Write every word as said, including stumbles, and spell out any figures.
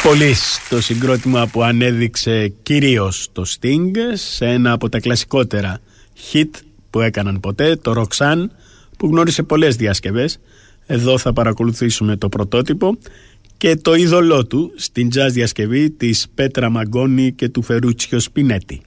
Πολύς, το συγκρότημα που ανέδειξε κυρίως το Sting σε ένα από τα κλασικότερα hit που έκαναν ποτέ, το Roxanne, που γνώρισε πολλές διασκευές. Εδώ θα παρακολουθήσουμε το πρωτότυπο και το είδωλό του στην jazz διασκευή της Πέτρα Μαγκόνη και του Φερούτσιο Σπινέτη.